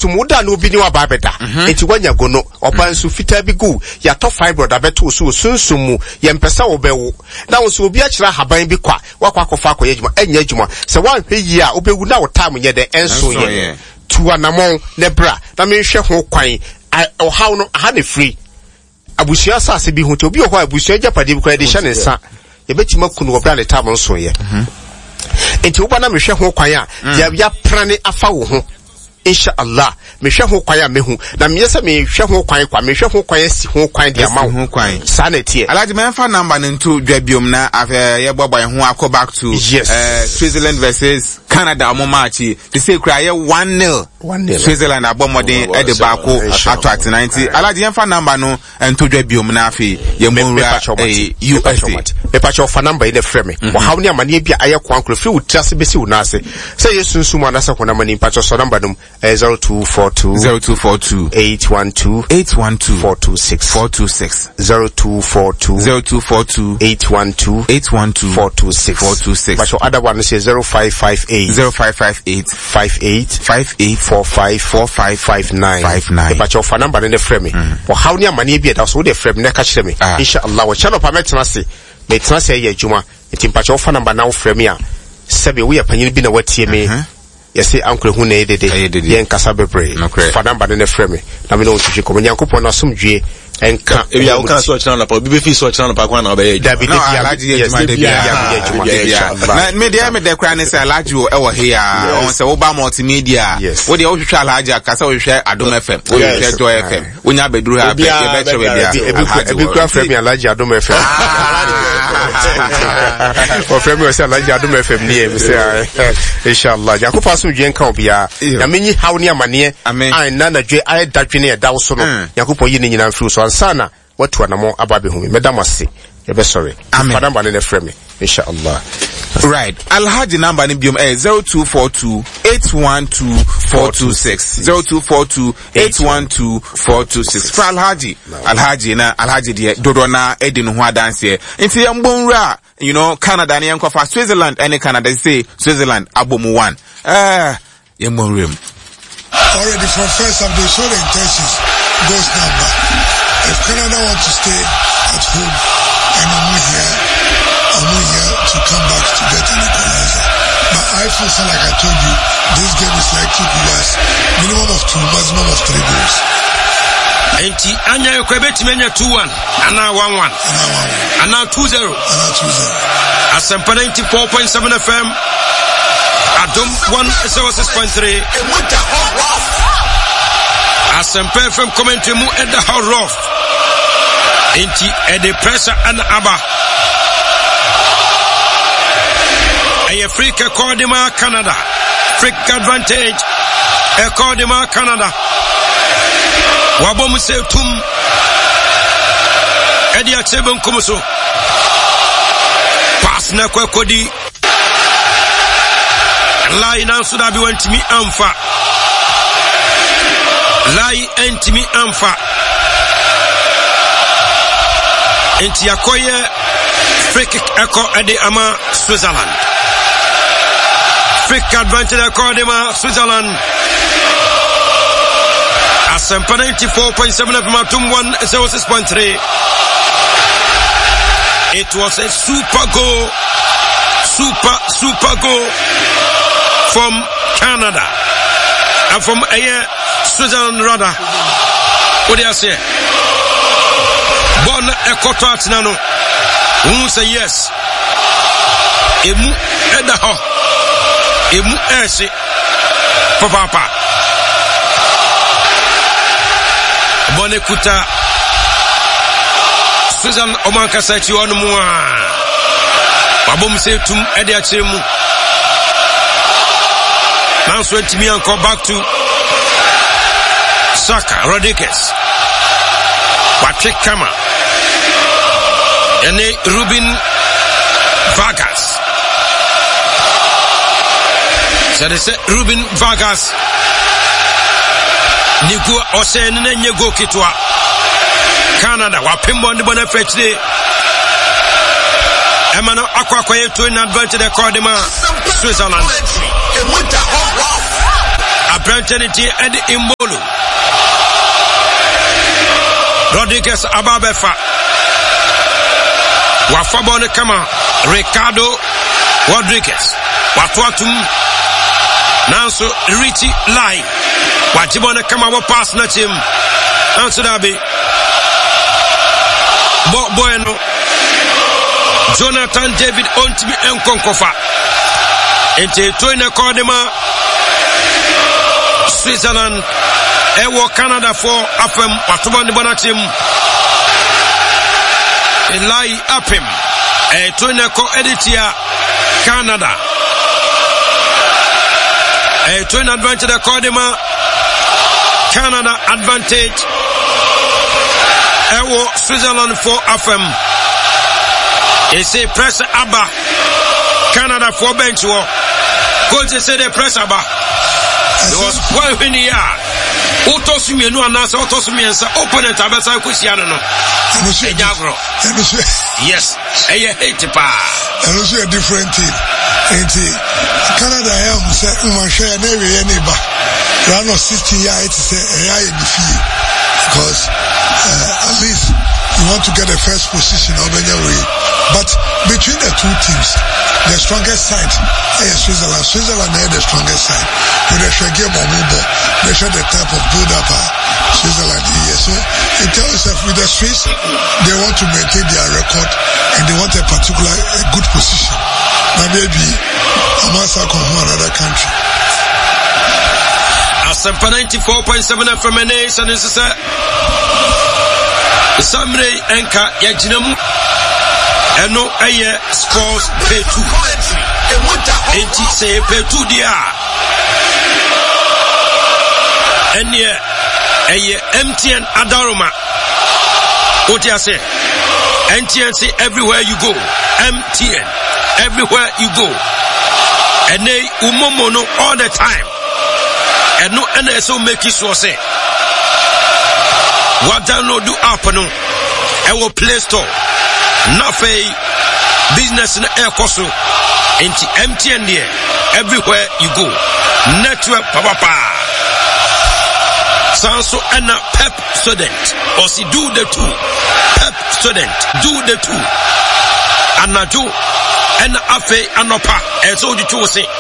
system woda no bi ni wa ba beda enti wanya go no oba nso fita bi go ya to fibroid abeto so sunsun mu ye mpesa wo bewo na wo so obi a kira haban bi kwa wakwa akofa akoye adwuma enya adwuma se wan hwe yi a obewu na wo time ye de enso ye tuanamon ne bra na me hwe ho kwan o how no ha ne free abusia sase bi ho to obi ho abusia japade bi kwa de hye ne nsa ye betima kunu wo bra le time nso ye enti wo ba na me hwe ho kwan a ya prane afa wo ho inshallah me hwe ho kwan a mehu na me yesa me hwe ho kwan kwa me hwe ho kwan si ho kwan dia ma ho kwan sanity alaji me fa number nto dwabiom na ye bobo ho akọ back to Switzerland versus Canada mo match they say cry 1-0 Switzerland abomodin e de baako ato at 90 alaji ye fa number no nto dwabiom na afi ye mo USA me pa cho fa number ile frame wo hawo ni amane bia aye kwankro free utrase besi unase say yesunsu mo anasa kona mani pa cho so number no 0242 812 426 0242 812 426 but your other one is 0558 58 but your phone number in the frame or how near money be that so the frame na catch me inshallah we channel permit na say me tena say ye adwuma etim pa your phone number now frame ya sebe we apanyin bi na watie me yesi ankle hu na edede yen kasa bebre fa number ne frame na me no tuje ko nyankopon na somdwe enka e bia o kan so channel na pa bi fi so channel pa kwa na obey David na media me de kra ne say alaji e wo he ya on say wo ba multimedia wo de wo hwehwe alaji akasa wo hwehwe Adom FM wo hwehwe Joy FM wonya beduru ha be betre be ebi kra frame alaji Adom FM o frame o say alaji Adom FM ni e say inshallah yakopon so dwen kan obia na menyi haw ne amane ai na na dwe ai dadwe ne da wo so no yakopon yi ne nyina mfiri so ansana watu anamo ababe humi medamase yebe sorry fada mbane ne frame inshallah right alhaji number ni biom 0242 812 426 0242 812 426 for alhaji na alhaji de dodo na edin ho adanse nti yambonra you know Canada na yankofa Switzerland and Canada say Switzerland abomu 1 yambonrem already for first of the show the intentions goes number. If Canada want to stay at home and I'm here to come back to get an equalizer. But I feel so like I told you, this game is like 2 years, minimum of 2, maximum of 3 goals. Enti anya yokwebeti menya 2-1 ana 1-1 ana 2-0 Asempa 94.7 FM Adom 106.3 Asempa FM commentary mu at the how rough enti at the pressure and aba Africa Cordima Canada Africa advantage Cordima Canada wabom se tum edi atseben komuso pass na kwakodi lai na so da bi wantimi amfa lai entimi amfa enti akoye free kick eko edi ama Switzerland free advantage eko edi ama Switzerland Asempa 94.7 FM Atum 106.3 It was a super goal from Canada and from Switzerland rather. What do you say? Bon ekoto atinano. Who say yes? Emu edaho. Emu ese. Papa. Bon ekuta. Switzerland omanka sati onu mu a. Wabom se tum ede achemu. Now so me and come back to Saka Rodriguez. Patrick Kama. And Ruben Vargas. So they say Ruben Vargas. Nigo ose nene nyego kitwa. Canada wapimbo ndi bona fetchde. Emano akwa yetu in advantage the Cordima Switzerland. Abrantanity and Imbolo. Rodriguez Ababefa. Wafabone Kama. Ricardo Rodriguez. Watuatum. Nanso Richie Lai. Wajibone Kama wa pass na team. Nanso Dabi. Bueno. Jonathan David Ontimi Nkonkofa. Ente toine Kodema Switzerland Ewo Canada for Apem Watubani Bonatim Elai Apem toine ko Editia Canada toine advantage Kodema Canada advantage Ewo Switzerland for Apem. Ese press Abba Canada for bench war. Coach say the press Abba. There was one in the yard. Otosumi no anasa Otosumi ensa opponent abesa kusiano no. Yes. Eye hate pa. And also a different team. Canada am say share na we neighbor. Round of 60 years say in the field because at least you want to get the first position on your way. But between the two teams, the strongest side is Switzerland. Switzerland is the strongest side. When they show game on mobile, they show the type of build-up Switzerland here. So it tells us with the Swiss, they want to maintain their record and they want a particular good position. Now maybe Amasa come from another country. Asempa 94.7 FM Nation is Samre Enka Yajinamu. Eno aye sports pay 2. Enti say pay 2 dia. Enye aye MTN Adaroma. What you say? MTN say everywhere you go. MTN everywhere you go. And they umomono all the time. And no NSO make it so say. What download do app no? Ewo Play Store. Nothing business in the air cost into MTN there everywhere you go. Network papa. Sanso and a pep student or see do the two. Pep student do the two. And do and afe anopa and so the two say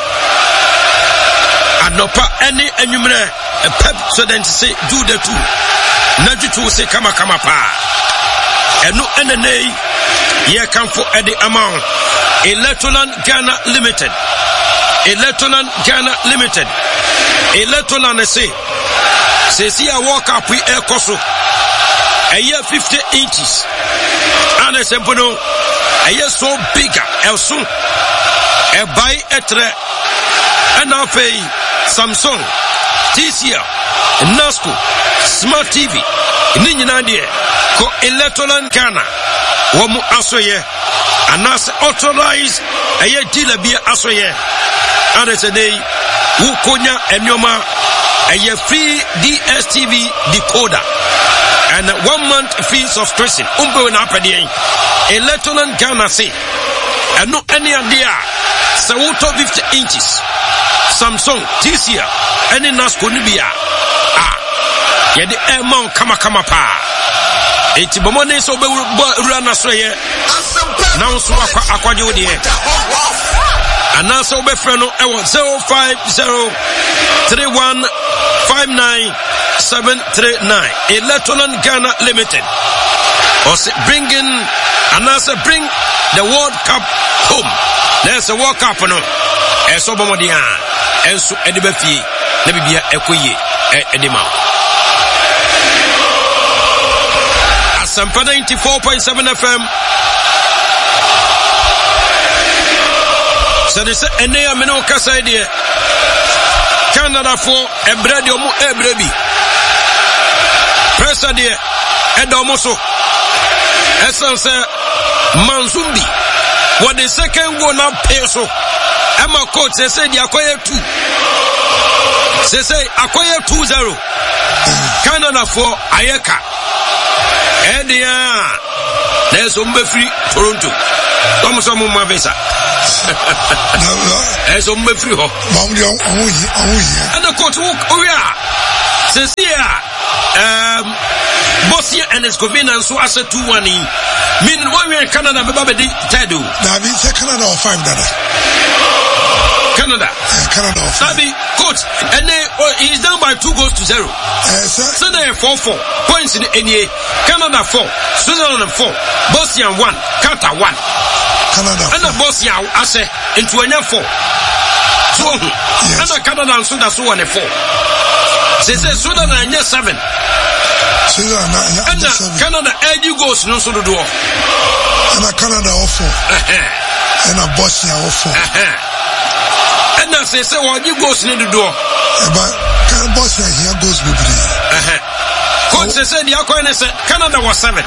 anopa any enumerate a pep student say do the two. Naju two say kama pa. And no NNA. Here come for the amount. Electoland Ghana Limited. Electoland Ghana Limited. Electoland say see I walk up with air coso. A year 50 inches. And I say a year so bigger. El soon. A buy etre. And now pay Samsung. TCL. NASCO. Smart TV. Ninja ko Electoland Ghana. Womu asoye anas authorize aye dealer bi asoye and say dey wu konya enyoma aye free DSTV decoder and 1 month fee subscription umbe na apede Electoland Ghana say eno any idea so wuto 50 inches Samsung TCL any NASCO ni bia ye the amount kama pa. Eti bomone so be rura na so ye na so akwaje odi e ana so be frɛ no e 05031597939 Electoland Ghana Limited or bring the World Cup home. There's a World Cup no e so bomodi a enso e de ba fie na bibia ekoye e de ma Sampa 94.7 FM. So they say, and they are no cassa idea. Canada for a bread or more ebrebi. Pressa dear, Edomoso. Essence Manzumbi. What the second one up peso. Emma coach said, the acquire 2. They say, acquire 2-0. Canada for Ayeka. Edia, there's Free Toronto. Come some more visa. As on my free ho. And the coach walk, oh yeah. Says here, Bosnia and Herzegovina, so as a 2-1 in. Meaning, why we in Canada, Baba did Tadu. That means Canada or 5 dada. Canada. Canada or 5. Sabi, coach, and then he's down by 2 goals to 0. So they 4-4 points in the NA. Canada 4, Switzerland 4, Bosnia 1, Qatar 1. Canada. And the Bosnia, I say, into a 4. So, and the Canada and Sudan so on a 4. They say Sudan and 7. And Canada 8 goals no so do. And Canada or 4. And Bosnia or 4. And I say, well, you goes in the door. But Bosnia here goes with me. Coach said, Canada was 7.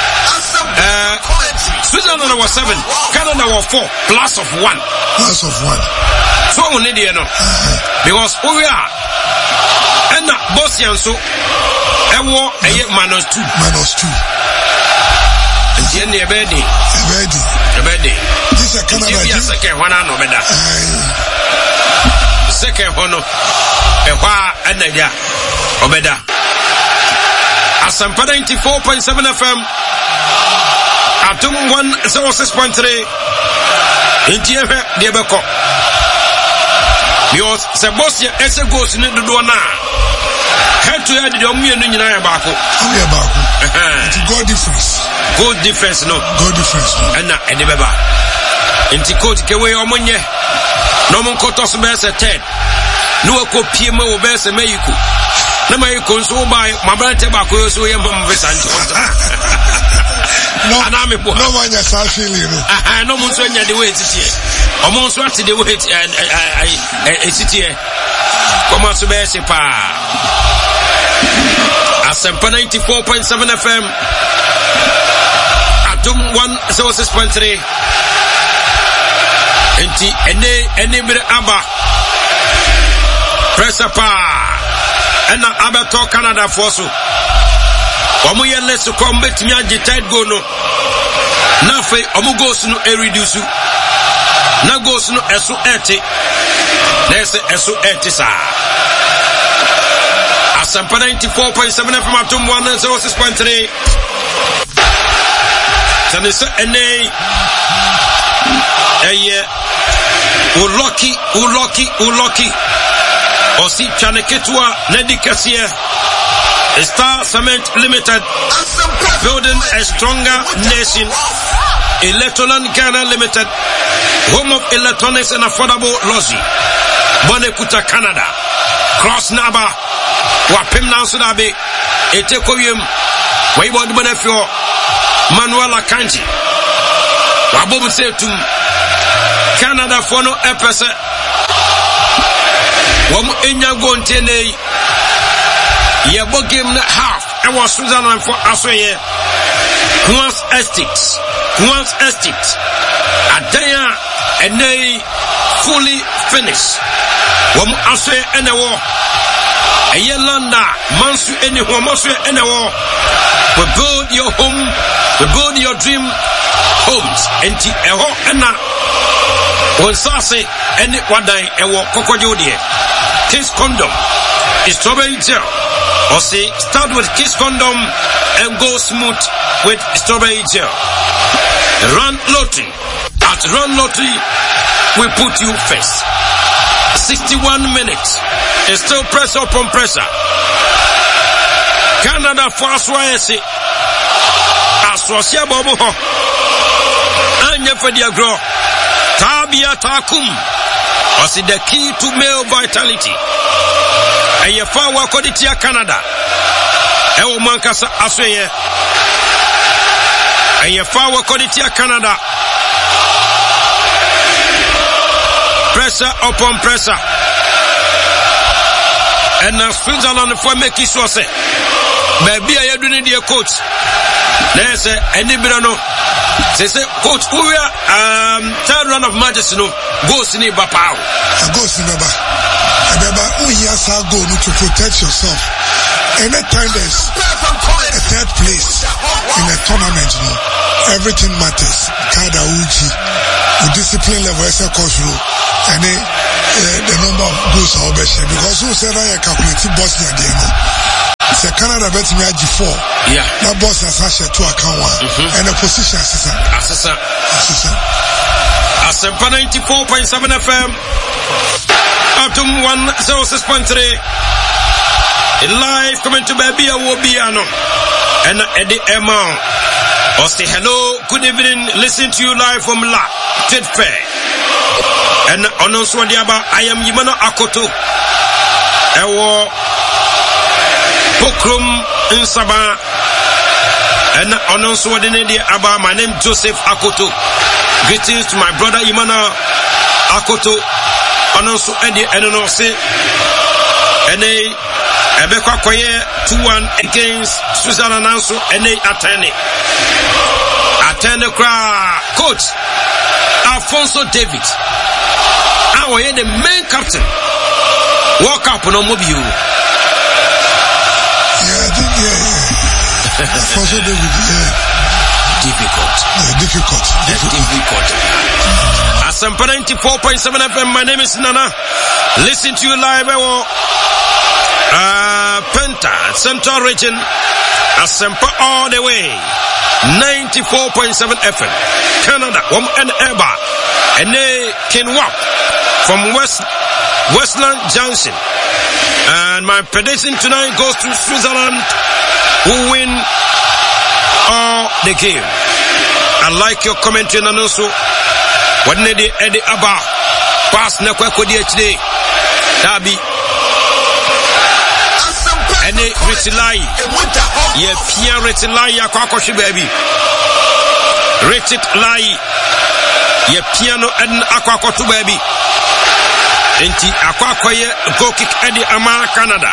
Switzerland was 7. Canada was 4. Plus of 1. Plus of 1. So we need to know. Because we are. And Bosnia so. And war a minus 2. Minus 2. And the end of the bed. This is Canada. Second one, no better. Second one, and the ya. Obeda. Asampa 94.7 FM. Atum 106.3. In TF, the Beko. Because Sebastian Essa goes in the Duana. Head to head, the Omi and Nayabako. It's goal difference. Goal difference, no. Goal difference. And the Beba. In Tikot Kewe Omonye. No one caught us best at 10. No co PMO best and Mayuku. No Mayuku so by my brother tobacco so young Visanti. No, no one is actually. No one's when you're the way it's here. Almost what's the way it's here. Come on to Bessipa. Asempa 94.7 FM. Atum 106.3. Enti ene bere aba pressa pa ena abeto Canada forso omo ye less come betimi agitated go no na fe omo goals no e reduce na goals no eso 80 na eso 80 sa Asampa 94.7 FM atum 106.3 tanisa ene Uloki. Osi Chaneketua Nedikasia. Star Cement Limited. Building a stronger nation. Electoral Ghana Limited. Home of electronics and affordable lodging. Bonekuta Canada. Cross Naba. Wapim Nansudabe. Etekoyum. Wayward Bonefio. Manuela Kanji. Wabobu Setum. Canada for no episode. One enya go ntene. Ye bo game na half. I was Switzerland for Asweye. Quans Estate. Adaya and fully finished. One Asweye and a war. A Yelanda, Mansu any Homosu and a war. We build your home. We build your dream homes. And when Sase and Wadai and walk Cocodie, Kiss Condom is strawberry gel. Or say start with Kiss Condom and go smooth with strawberry gel. Run Lottery. At Run Lottery, we put you first. 61 minutes. It's still pressure upon pressure. Canada fast YSC. Aswasia Bobo. Anya Fediagro. Tabia Takum. Was the key to male vitality. And your power Koditia Canada. Ewo Mankasa Asweye. And your power Koditia Canada. Pressure upon pressure. And now Switzerland for make it so say. Maybe I do need a coach. They say any no. They say coach who are third round of matches no goes in Bapao. Goes in Baba. Who has a goal to protect yourself. Anytime there's a third place in a tournament, everything matters. Kada uji, the discipline level is a coach rule, and the number of goals are over because who said I calculated Bosnia DNA. Say Canada bet me at G4. Yeah. Now Bosnia has a 2 account one and a position assistant. Asempa 94.7 FM. Atom 106.3. Live coming to Baby Awobiano and Eddie Emma. Or say hello, good evening, listen to you live from La Trade Fair. And on Swadiaba, I am Yimano Akoto. Ewo Pokrum in Saba. And on Swadinedi Aba, my name Joseph Akoto. Greetings to my brother Yimano Akoto. And also Eddie Enonose. And Ebekwa Koye 2-1 against Switzerland also and attorney coach Alfonso David. Our the main captain. Walk up on mobile. Yeah, I think Alfonso David, difficult. Asempa 94.7 FM. My name is Nana. Listen to you live. Penta, Central Region, Asempa all the way, 94.7 FM, Canada, and Eba, and they can walk from Westland Junction. And my prediction tonight goes to Switzerland, who win all the game. I like your commentary and also what Eddie Abba pass Nakwa HD Dabi. And they retilai. Ye pia retilai ya kwa koshi baby. Retilai. Ye piano and aqua kotu baby. Enti aqua koye go kick Eddie Ama Canada.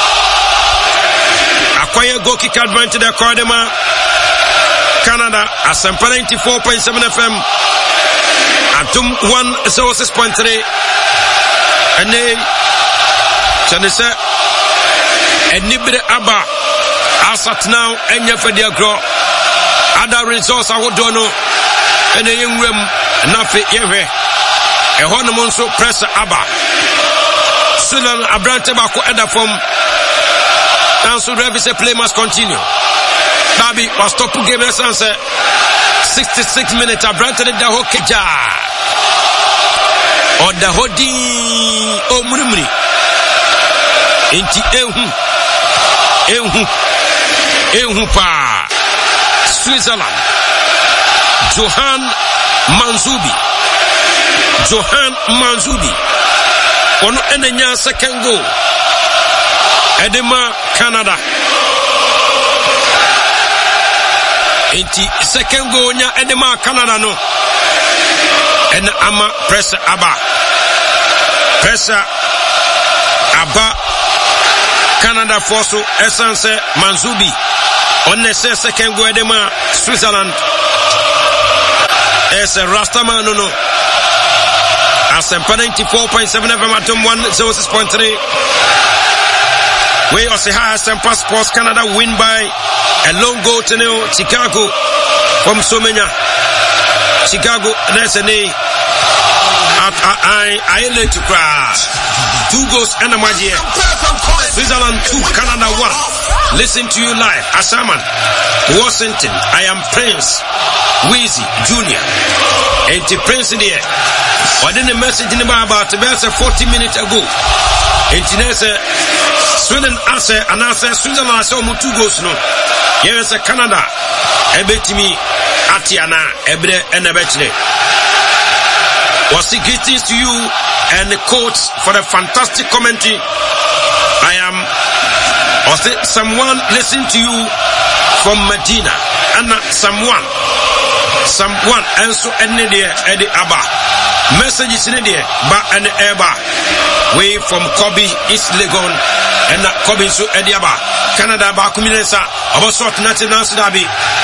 Aqua go kick advantage the Cordema Canada. Asempa 94.7 FM. Atum 106.3. And they Chanisa. And Nibre Abba Asat now and Yafadia Grow. Other results I would don't know. And a young room, Nafi Yeve. A Honamonso Press Abba. Sulan Abrantebako Edafom. And so Revis play must continue. Babi was top game answer. 66 minutes. Abranted the Hokeja. Or the Hodi Omrimri. Inti Ehu pa Switzerland. Johan Manzubi ono enenya second goal Edema Canada. Inti second goal nya Edema Canada no en ama pressure Abba Canada Fosso Essence Manzubi on the second go Edema Switzerland as a Rastaman no Asempa 94.7 FM Atom 106.3 we also have Asempa Sports Canada win by a long goal to Chicago from Somenya Chicago NSNA I let to crash 2 goals and a magic. Switzerland 2, Canada 1. Listen to you live. Asaman, Washington. I am Prince Weezy Jr. And the Prince in there. I didn't message in about 40 minutes ago. And Sweden answer and answer Switzerland saw 2 goals no. Here is a Canada. Ebetimi Atiana Ebre and Ebetine. Was the greetings to you and the coach for the fantastic commentary. I am someone listen to you from Medina and someone and so any there Eddie Abba messages in there ba and Eba way from Kobe East Legon and Kobe so Eddie Abba Canada ba kuminesa about sort national dabi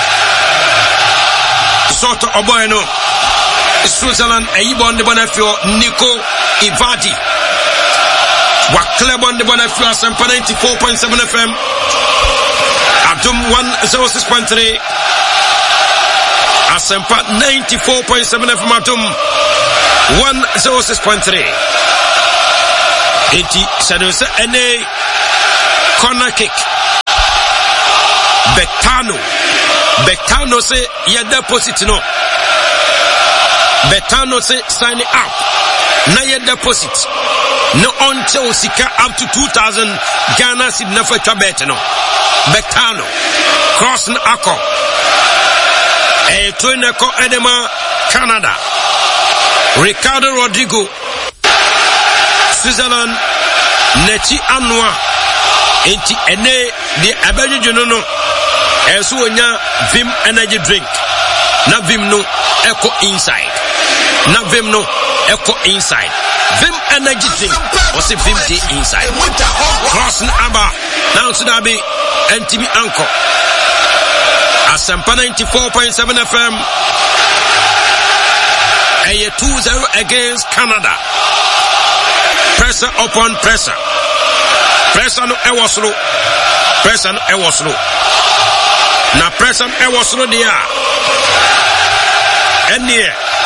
sort of no Switzerland Ayibon de Bonafio Nico Ivadi Waklebon de Bonafio Asempa 94.7 FM Atom 106.3 Asempa 94.7 FM Atom 106.3. Eti Sanusa ene corner kick. Betano say ya deposit no. Betano say sign it up. Na ya deposit. No until sika up to 2,000 Ghana cedi na fa twa bet no. Betano cross na akọ. Trainer ko edema Canada. Ricardo Rodrigo Switzerland Nechi Anwa enti ene de abajuju no enso onya Vim energy drink na Vim no eko inside Vim energy drink was a Vim day inside cross na aba now to that be NTB anchor Asempa 94.7 FM a 2-0 against Canada. Pressure upon pressure. Pressure no ewoslo. Na pressure ewoslo dia. Enie.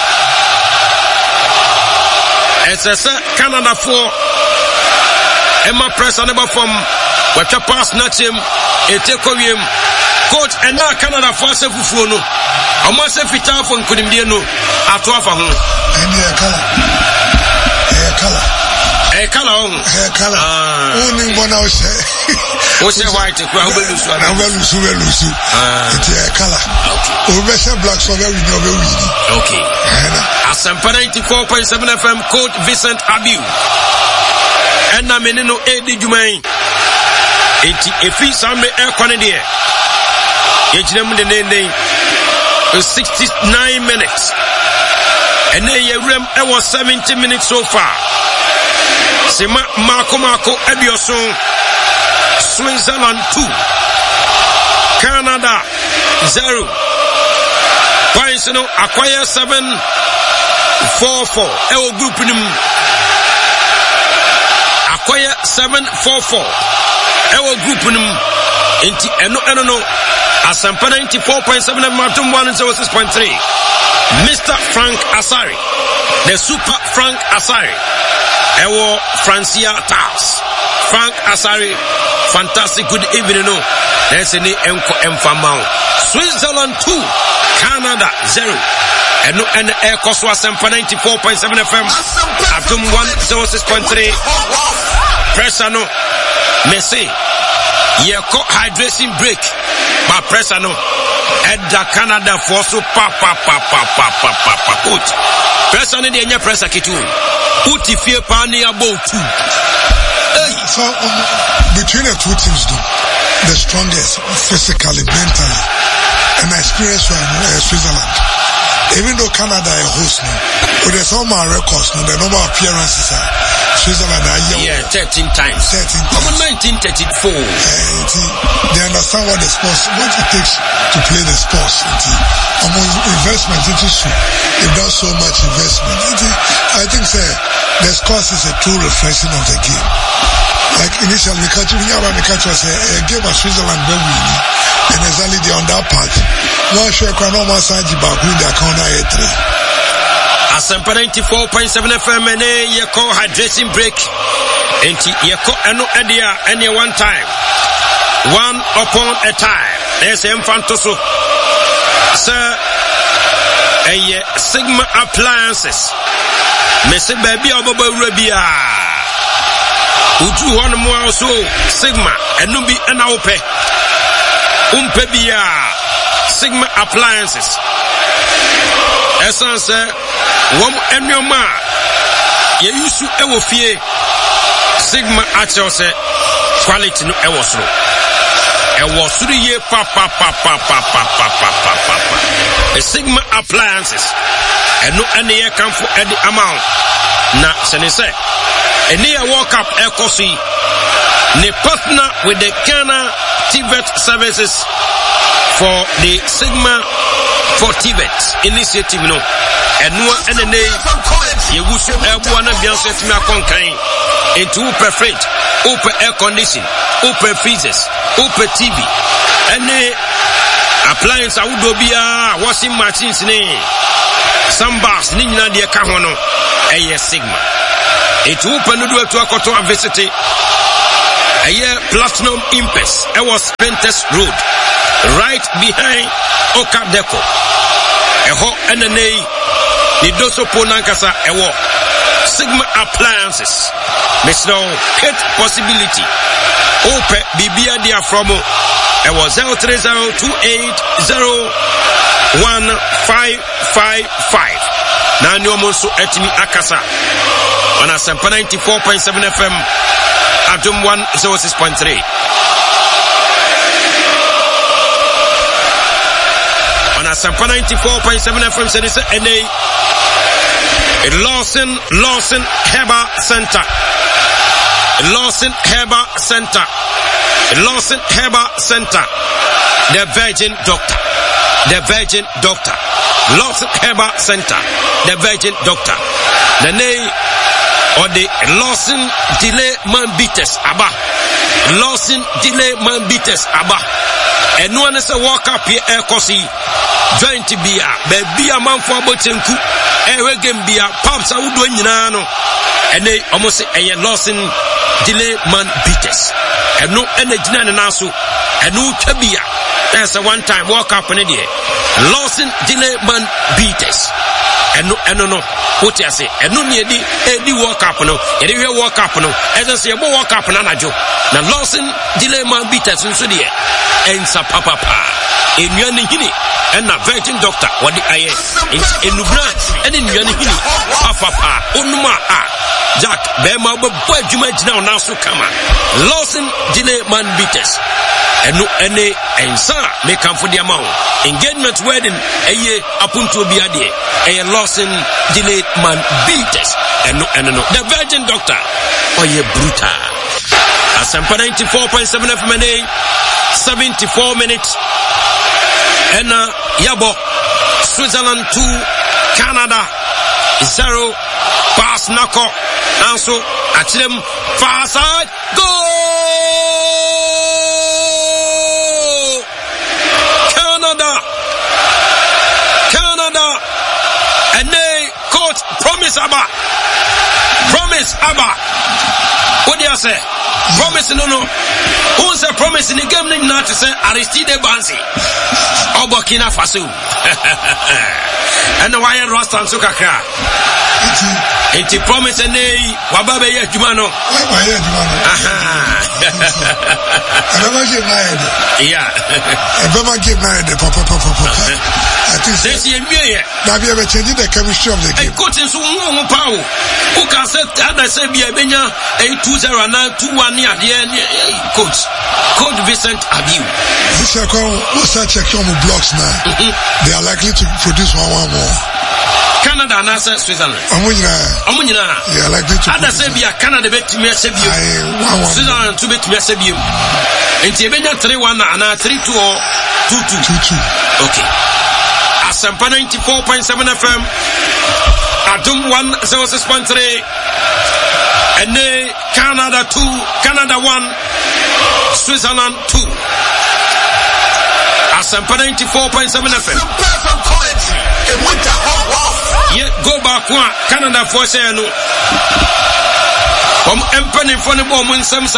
It's Canada for Emma pressure never from what you pass not him. Etekowiem. Coach and now Canada for Sefufu no. Almost every time for Kudimdiano at 12 of them. Hair color. Only one house. What's your white? It's hair color. Black so very okay. Asempa 94.7 FM code Vincent Abiu. And I'm in no Eddie Jumain. If he's on the air quantity. It's them the name. 69 minutes. And then you was 70 minutes so far. Sema Marco Ebioson. Switzerland 2. Canada 0. Points no acquire 7-4-4. Ewo group nim. Acquire 7-4-4. Ewo group nim. Inti eno. Asempa 94.7 Martin 106.3. Mr. Frank Asari. The Super Frank Asari. Ewo Francia Taos. Frank Asari. Fantastic good evening. No. There's any enko emfamao. Switzerland 2. Canada 0. And air cost was Asempa 94.7 FM. Atom 106.3. Pressure no. Messi. Yeko hydration break. But pressure no. Edda Canada for so pa. Coach. Pressure no dey pressure kitu. Uti fie pa ni about 2. So between the two teams though, the strongest physically, mentally, and experience from Switzerland. Even though Canada is host now, with the normal records, the normal appearances are Switzerland are young. 13 times. 1934. They understand what it takes to play the sports. Investment into they've done so much investment. I think the scores is a true reflection of the game. Like initially, we catch a game of Switzerland where we and exactly they on that part. One sure can almost say back with the corner 3. Asempa 94.7 FM and you call hydration break. And you call any one time. One upon a time. There's Infantoso. Sir, a Sigma appliances. Mr. Baby Obobo Rabia. Utu one more also Sigma and Nubi and Aupe. Umpebia Sigma appliances. Essence one and your ma. You used to ever fear Sigma at your quality no ever and was 3 year papa. A Sigma appliances and no any year come for any amount. Na senese a near walk up ecosi ne partner with the Ghana Tibet services for the Sigma for Tibet initiative no and no and the you wish everyone be able to make contain into open fridge, open air condition, open freezers, open TV and appliance awudo bia washing machines ne sambars ni nyina de ka ho no eye Sigma. Etu panudu atu akoto a visit eye Platinum Impes was Prentice Road right behind Oka Deco eho enene ni doso ponankasa ewo Sigma Appliances Mr. Kate Possibility Ope Bibia dia from ewo 030280155 na ni omonso etimi akasa on Asempa 94.7 FM Adum 106.3 on Asempa 94.7 FM said it's NA Lawson Herbal Center Lawson Herbal Center the Virgin Doctor Lawson Herbal Center the Virgin Doctor the name or the Lawson Delay Man Beaters Abba Lawson Delay Man Beaters Abba and no one is a walk up here Kosi joint beer baby a man for botenku game beer pops I would do and they almost say a Lawson Delay Man Beaters and no energy nasu and no tabia that's a one time walk up in the Lawson Delay Man Beaters and no what you say and no near the walk up no and if you walk up no as I say walk up na jo na Lawson Delay Man Beaters in so there and sa papa in yoni hini and na Virgin Doctor what the aye in nubra and in yoni hini papa onuma Jack bema bo adwuma gina na so kama Lawson Delay Man Beaters and no any ensa make am for the amount engagement wedding eye apunto bi ade eye Lawson Delay Man Beaters and no the Virgin Doctor oye brutal Asempa 94.7 FM 74 minutes and Yabo Switzerland 2 Canada 0 pass nako also atlem far side goal Canada and they coach promise Abba what do you say promise no who's a promise in the game not to say Aristide Bansi or Burkina Faso and the wire Rasta and Sukaka it's promise and wababe ya jumano yeah never give my papa I think this year now we have changed the chemistry of the game coach in so power who can say other say be a benya 2-0 na 2-1 near the coach Vincent Abiu this is what's that check on blocks now they are likely to produce one more Canada and Switzerland. Amunyina. Yeah, like that. Ada Serbia, Canada bet me Serbia. Switzerland to bet me Serbia. And Tibenya 3-1 and 3-2 or 2-2. Okay. Asempa 94.7 FM. Adum 106.3. And Canada 2, Canada 1, Switzerland 2. Asempa 94.7 FM. Yeah, go back one Canada for say no. Empany for the bomb in some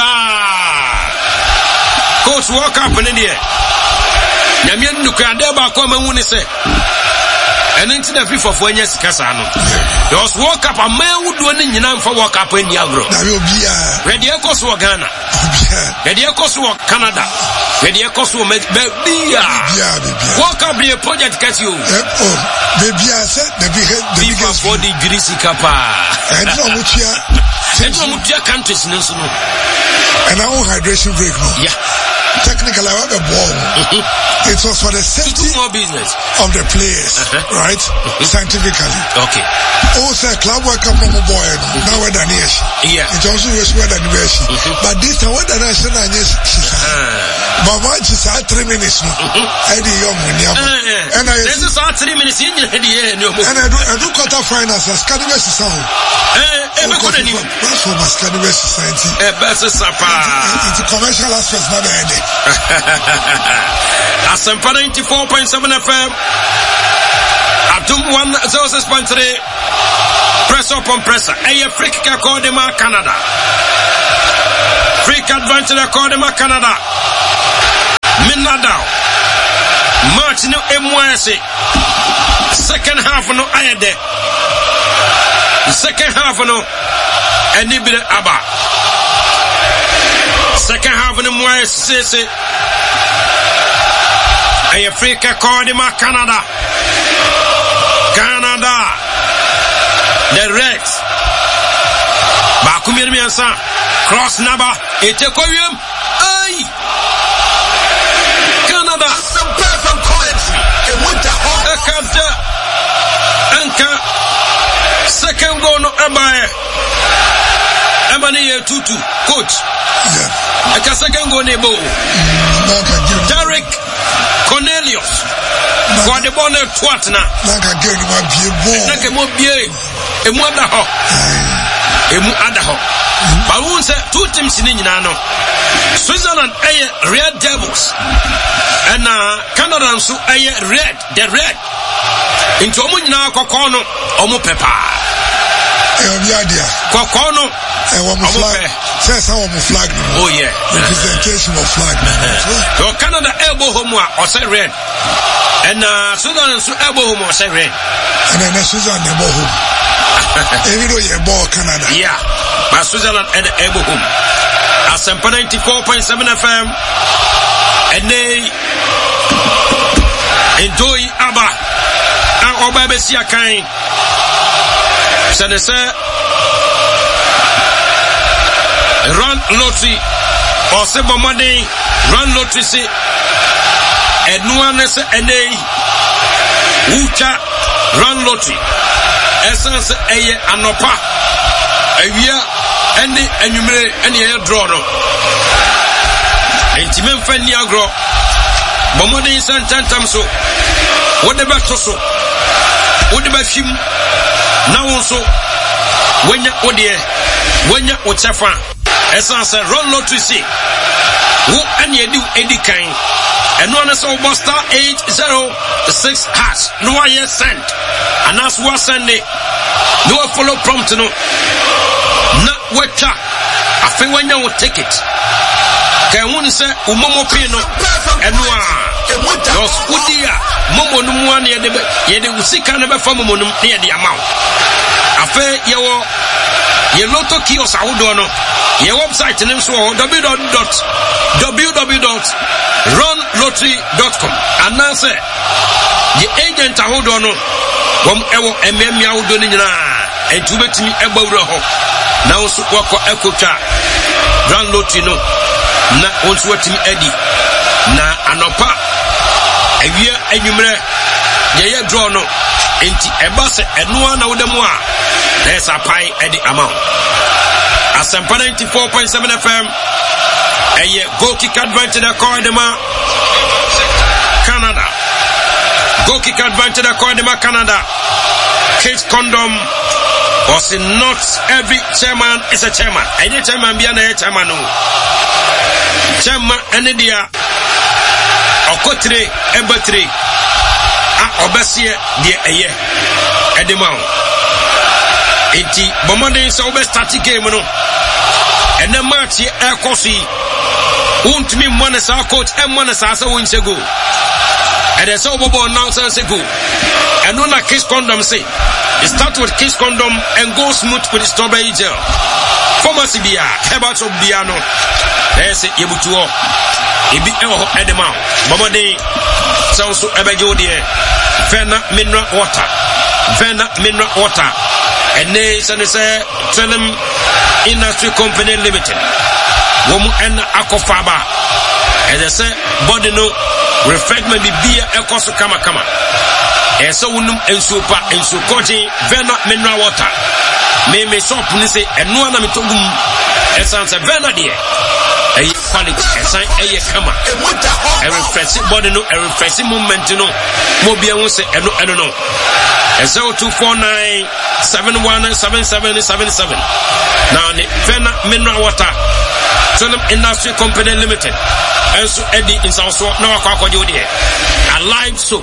coach walk up in the air. Namian Nuka Deba come and win say. And into the FIFA for years Casano. Those walk up a man would do anything for walk up in the agro. Ready Ecos or Ghana. Ready Ecos or Canada. Ready Ecos or walk up the project catch you. Baby, I said the biggest for the Grisi Kappa. And no countries no. And our hydration break no. Yeah. Technically, I have a ball. It was for the safety more business of the players, right? Scientifically. Okay. Also, club work up from a boy. Now we're done here. Yeah. It also was where the university. But this time, we're done here. Mama is 3 minutes no. I di young and this is 3 minutes in the end. And I do quarter finals as Scandinavia Society. That's for my Scandinavia Society. It's a commercial aspect, not the ending. Asempa 94.7 FM. Atum 106.3. Press up on presser. Free kick Kodima Canada. Free advantage Kodima Canada. Minadao. Martin MYC. Second half no Ayade. Second half no Anibide Abba. Second half no MYC. Africa Kodima Canada. Canada. The Reds. Bakumir Miansa. Cross Naba. Etekoyum. Ay. Canada. Some perfect quality. And with the Ekanta. Anka. Second goal no Abaye. Emmanuel Tutu. Coach. Yeah. Eka second goal nebo. Derek Cornelius. For the bonnet twatna. Like again, my beautiful. Like a mobile. A mother. Emu Adaho. But we say 2 teams in Inano. Switzerland are Red Devils. And Canada so are red. The red. Into Omunina Kokono Omu Pepa. Kokono flag. Says how I'm flag. Oh yeah. Representation of flag. So Canada elbow home or say red. And Switzerland so elbow home or say red. And then Switzerland elbow home. Even though you're born Canada. Yeah. But Switzerland and elbow home. Asempa 94.7 FM. And they enjoy Abba. And Oba Besia Kain. So they say run lottery or say money run lottery say and no one say and they ucha run lottery essence eye anopa awia ene anwumere ene ye draw no entimen fani agro bomodin santantam so wode beto so wode ba hwim na wonso wanya odie wanya ochefa essence run lottery say wo ane edi edikan eno na so star 806 hash no wire send and as we send it no follow prompt no na wacha afi wanya wo ticket kan won say umomo pin no eno a dos udia momo no mu ane ye de usika na be fa momo no ye de amount afi yewo ye lotto kiosk awodo no ye website nim so www.runlottery.com ananse ye agent awodo no wom ewo ememia awodo ni nyina entubetimi egbawura ho na unsu wako ekotwa run lottery no na unsu watimi edi na anopa awia anwumre ye draw no enti ebase enoa na wodemu a there's a pie at the amount. Asempa 94.7 FM. A goal kick advantage to the Kodima Canada. Goal kick advantage to the Kodima Canada. Kids condom was not every chairman is a chairman. Any chairman be a chairman. Chairman any dia Okotre Ebetre Obesie dia eye Edimau. Enti bomode so be start game no and the match e kosi untimi money sa coach e money sa won se go and the so bobo nonsense go and no na kiss condom say it start with kiss condom and go smooth with strawberry gel pharmacy bia about of bia no there's yebutuo ebi e ho edema bomode so ebeje odie Vena mineral water and they say tell them industry company limited womu en akofaba and they say body no refreshment be beer ekoso kama and so unum ensupa ensukoji Vena mineral water me shop ni say enu na mitogum essence Vena there quality esan eye kama e refresh body no e refresh movement no mo bia hu se eno no 0249 717777 now ne fena mineral water Solom Industry Company Limited also Eddie in South na wakwa de a live soap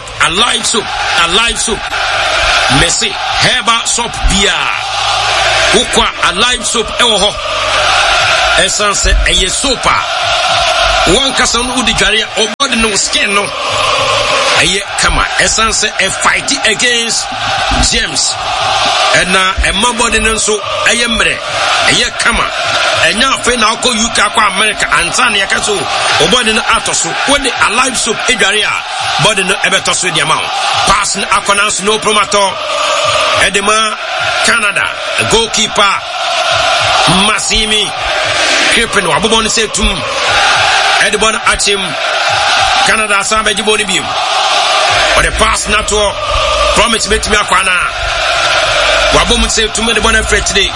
Messi Herbal soap bia ukwa a live soap ewo ho essence eye soapa one kasa no udi dware o body no skin no eye kama essence a fight against germs and na emma body no so eye mre eye kama enya afa na akọ UK akọ America ansa na yakaso o body no atoso when the alive soap edware a body no ebetoso di amount pass na akonance no promoter edema Canada goalkeeper Massimi Krippen wa bobo ni setum edibon achim Canada samba jiboni bim or the pass na to promise betimi akwana wa bobo ni setum edibon afre today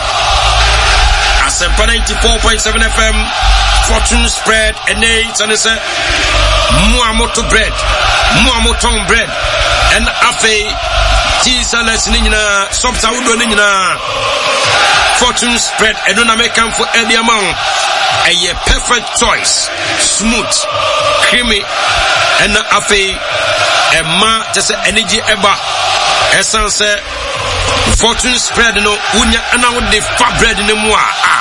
Asempa 94.7 FM Fortune spread and eight and say Muamoto bread Muamoton bread and afe Jesus nina sobsa udo nina Fortune spread edona mekan for any amount a perfect choice smooth creamy and afe a ma just energy eba essence Fortune spread no unya ana wo de fa bread no mu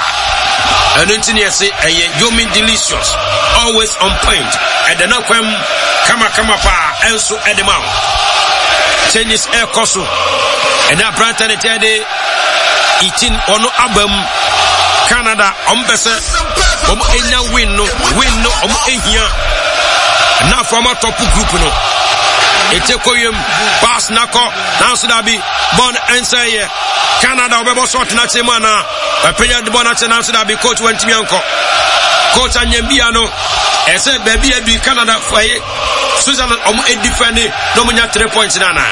and engineer say yomi delicious always on point and then kwam kama pa enso edema changes air koso and that brand and tede eating ono abam Canada ombese enya win no ehia na from a top group no etekoyem pass nako now so that be born answer here Canada obebo sort na chema na apenya de bona chena so that be coach wantimi anko coach anyambia no ese baby adu Canada faye Switzerland omo edifend no munya 3 points na na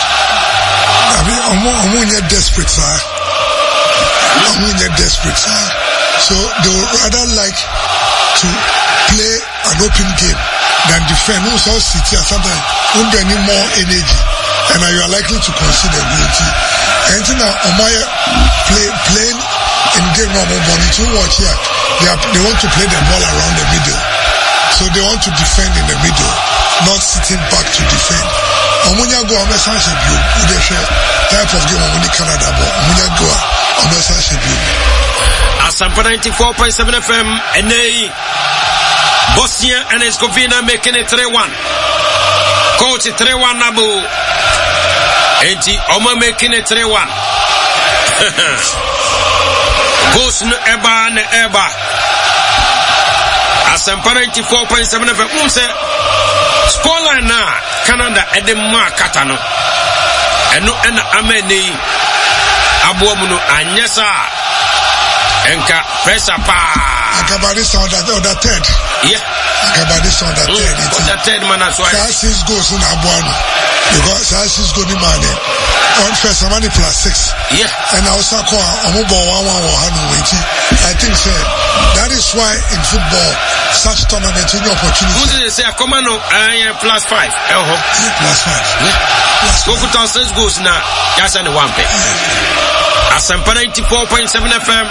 abi omo nya desperate sir so they would rather like to play an open game than defend. Also City or something won't be any more energy and you are likely to concede a goal. And now Omaya playing in game normal ball to watch here. They want to play the ball around the middle. So they want to defend in the middle, not sitting back to defend. Omunya go Omesanse Bio, the type of game Omuni Canada ball. Omunya go Omesanse Bio. Asampa 94.7 FM and Bosnia and Herzegovina making it 3-1. Coach 3-1 Nabu. Enti Oma making it 3-1. Goes no eba. Asampa 94.7 FM. Scoreline na Canada edema katano. Eno ena ameni abuamuno anyesa. Enka pressure pa. Akabadi sound that third. Yeah. Akabadi sound that third. The third man as well. 6 goals in Abuano. Because 6 goals in Mane. On first money +6. Yeah. And also call Omobo 1-1 I think so. That is why in football such tournament any opportunity. Who did they say Komano +5? +5. Yeah. Go 6 goals now. Just on the one pay. Asampa 94.7 FM.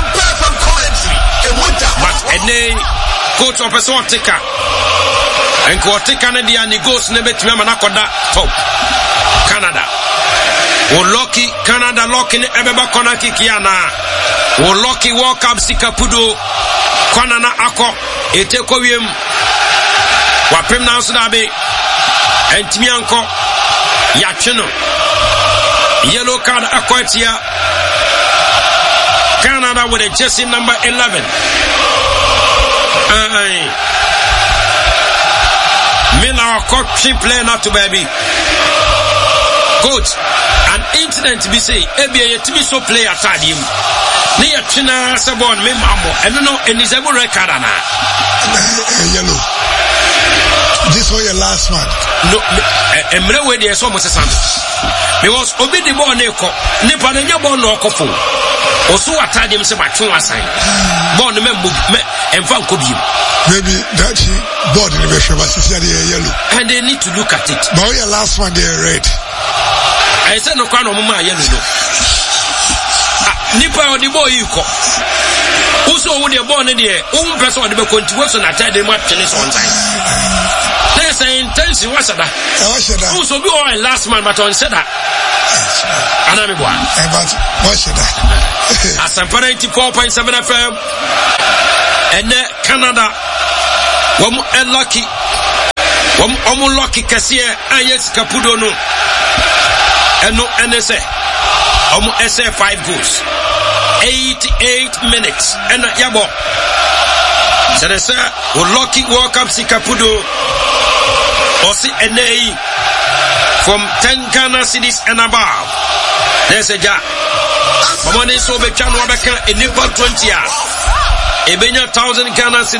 But coach of a sort taker. And Cortica Nadia goes never to Manakoda top. Canada. Lucky Canada locking Ebeba Konaki Kiana. Lucky walk up Sikapudo. Konana Ako. Etekovium. Wapim now Sudabe. And Timianko. Yachino. Yellow card Aquatia. Canada with a jersey number 11. Mila coach play not to baby. Coach, an incident be say, Ebia to be so play at him. Near China Sabon, Memamo, and no, and is ever record. Yellow. This was your last one. No, and Mrewe, there's almost a son. Because Obi the Boneko, Nipananya Bonoko. Also atade him say matwe wasan. Ball no me emfa nkobium. Maybe that board in the Beshaba City yellow. And they need to look at it. But your last one they red. I said no kwano mama yellow no. Nipa on the boy you ko. Also when the ball in there, person on the continuation atade him match on time. There's an intention what's that? Also be all last man but on said that. Anami boy. But what's that? As I'm 94.7 FM. And Canada, lucky. Lucky Cassia, Ayes Capudo no. And no NSA. SA 5 goals. 88 minutes. And Yabo. So they say, lucky World Cup si Capudo. Or si NA. From 10 Ghana cities and above. There's a job. Mamone so be chan wabeka in Nepal 20 years. Ebenya 1,000 Ghana cities.